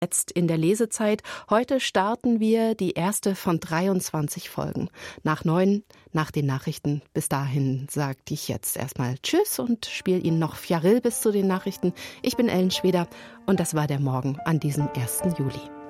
Jetzt in der Lesezeit. Heute starten wir die erste von 23 Folgen. Nach 9, nach den Nachrichten. Bis dahin sage ich jetzt erstmal Tschüss und spiele Ihnen noch Fjarill bis zu den Nachrichten. Ich bin Ellen Schweder und das war der Morgen an diesem 1. Juli.